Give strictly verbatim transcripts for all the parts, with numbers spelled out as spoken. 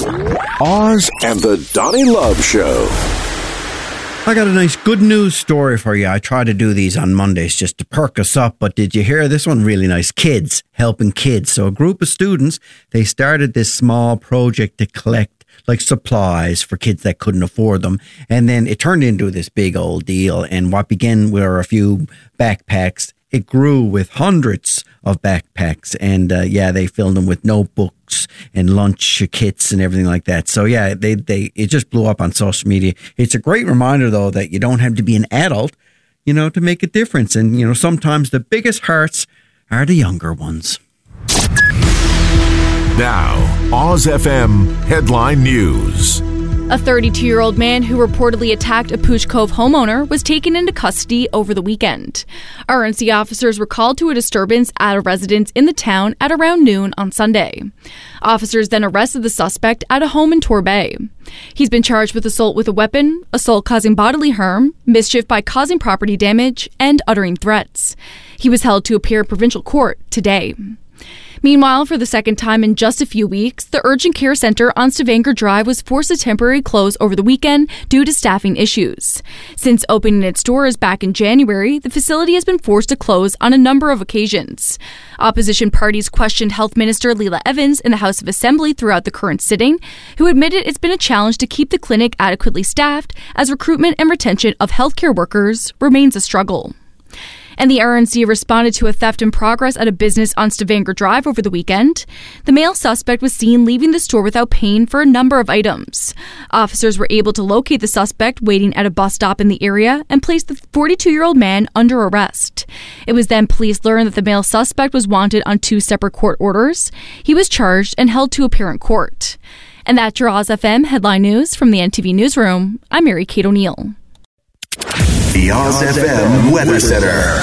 Oz and the Donnie Love Show. I got a nice good news story for you. I try to do these on Mondays just to perk us up, but did you hear this one? Really nice. Kids, helping kids. So a group of students, they started this small project to collect like supplies for kids that couldn't afford them. And then it turned into this big old deal. And what began were a few backpacks, it grew with hundreds of backpacks. And uh, yeah, they filled them with notebooks and lunch kits and everything like that. So yeah, they, they, it just blew up on social media. It's a great reminder though, that you don't have to be an adult, you know, to make a difference. And, you know, sometimes the biggest hearts are the younger ones. Now, Oz F M Headline News. A thirty-two-year-old man who reportedly attacked a Pooch Cove homeowner was taken into custody over the weekend. R N C officers were called to a disturbance at a residence in the town at around noon on Sunday. Officers then arrested the suspect at a home in Torbay. He's been charged with assault with a weapon, assault causing bodily harm, mischief by causing property damage, and uttering threats. He was held to appear in provincial court today. Meanwhile, for the second time in just a few weeks, the Urgent Care Centre on Stavanger Drive was forced to temporarily close over the weekend due to staffing issues. Since opening its doors back in January, the facility has been forced to close on a number of occasions. Opposition parties questioned Health Minister Leila Evans in the House of Assembly throughout the current sitting, who admitted it's been a challenge to keep the clinic adequately staffed as recruitment and retention of healthcare workers remains a struggle. And the R N C responded to a theft in progress at a business on Stavanger Drive over the weekend. The male suspect was seen leaving the store without paying for a number of items. Officers were able to locate the suspect waiting at a bus stop in the area and placed the forty-two-year-old man under arrest. It was then police learned that the male suspect was wanted on two separate court orders. He was charged and held to appear in court. And that's your Oz F M Headline News from the N T V Newsroom. I'm Mary Kate O'Neill. The Oz F M Weather Center.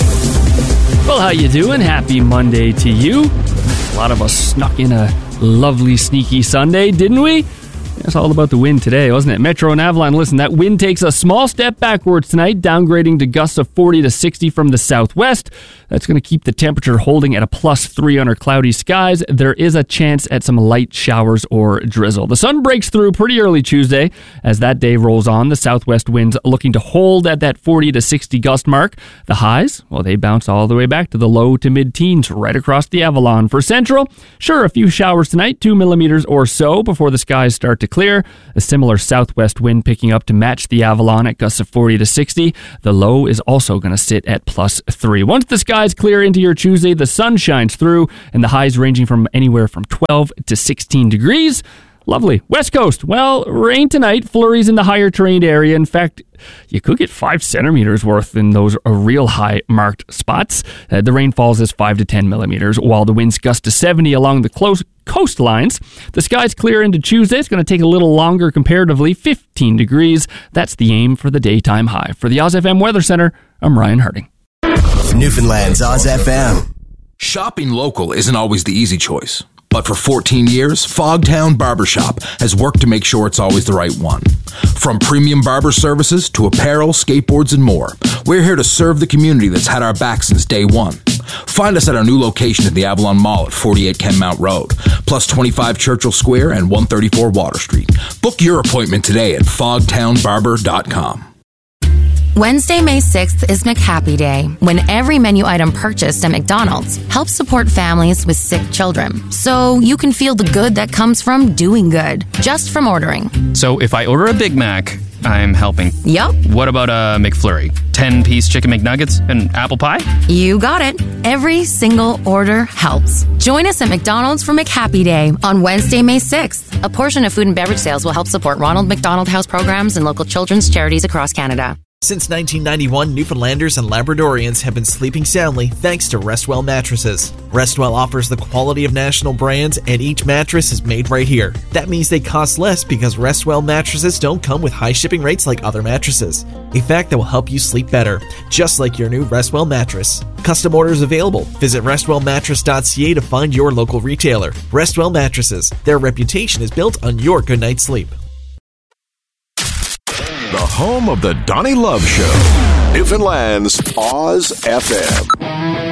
Well, how you doing? Happy Monday to you. A lot of us snuck in a lovely, sneaky Sunday, didn't we? It's all about the wind today, wasn't it? Metro and Avalon, listen, that wind takes a small step backwards tonight, downgrading to gusts of forty to sixty from the southwest. That's going to keep the temperature holding at a plus three under cloudy skies. There is a chance at some light showers or drizzle. The sun breaks through pretty early Tuesday. As that day rolls on, the southwest winds looking to hold at that forty to sixty gust mark. The highs, well, they bounce all the way back to the low to mid-teens right across the Avalon. For Central, sure, a few showers tonight, two millimeters or so before the skies start to clear. A similar southwest wind picking up to match the Avalon at gusts of forty to sixty. The low is also going to sit at plus three. Once the skies clear into your Tuesday, the sun shines through and the highs ranging from anywhere from twelve to sixteen degrees. Lovely. West Coast, well, rain tonight, flurries in the higher terrain area. In fact, you could get five centimeters worth in those uh, real high marked spots. Uh, the rain falls as five to ten millimeters, while the winds gust to seventy along the close coastlines. The skies clear into Tuesday. It's going to take a little longer comparatively, fifteen degrees. That's the aim for the daytime high. For the Oz F M Weather Center, I'm Ryan Harding. Newfoundland's Oz F M. Shopping local isn't always the easy choice. But for fourteen years, Fogtown Barbershop has worked to make sure it's always the right one. From premium barber services to apparel, skateboards, and more, we're here to serve the community that's had our back since day one. Find us at our new location at the Avalon Mall at forty-eight Kenmount Road, plus twenty-five Churchill Square and one thirty-four Water Street. Book your appointment today at fogtown barber dot com. Wednesday, May sixth is McHappy Day, when every menu item purchased at McDonald's helps support families with sick children. So you can feel the good that comes from doing good, just from ordering. So if I order a Big Mac, I'm helping. Yup. What about a McFlurry? ten-piece chicken McNuggets and apple pie? You got it. Every single order helps. Join us at McDonald's for McHappy Day on Wednesday, May sixth. A portion of food and beverage sales will help support Ronald McDonald House programs and local children's charities across Canada. Since nineteen ninety-one, Newfoundlanders and Labradorians have been sleeping soundly thanks to Restwell mattresses. Restwell offers the quality of national brands, and each mattress is made right here. That means they cost less because Restwell mattresses don't come with high shipping rates like other mattresses. A fact that will help you sleep better, just like your new Restwell mattress. Custom orders available. Visit restwell mattress dot c a to find your local retailer. Restwell Mattresses. Their reputation is built on your good night's sleep. The home of the Donnie Love Show. Newfoundland's Oz F M.